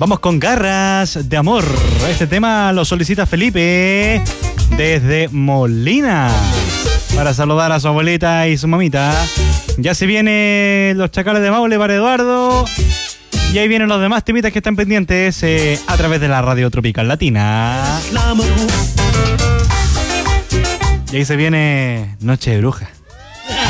Vamos con Garras de Amor. Este tema lo solicita Felipe desde Molina para saludar a su abuelita y su mamita. Ya se vienen los Chacales de Maule para Eduardo. Y ahí vienen los demás temitas que están pendientes a través de la Radio Tropical Latina. Y ahí se viene Noche de Bruja.